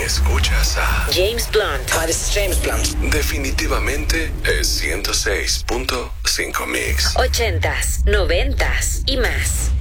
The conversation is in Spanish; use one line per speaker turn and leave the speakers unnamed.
Escuchas a
James Blunt.
Hi, this is James Blunt.
Definitivamente es 106.5 Mix.
80s, 90s y más.